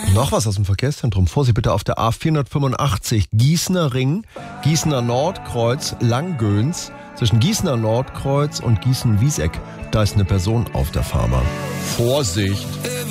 Noch was aus dem Verkehrszentrum. Vorsicht bitte auf der A485 Gießener Ring, Gießener Nordkreuz, Langgöns. Zwischen Gießener Nordkreuz und Gießen-Wieseck, da ist eine Person auf der Fahrbahn. Vorsicht!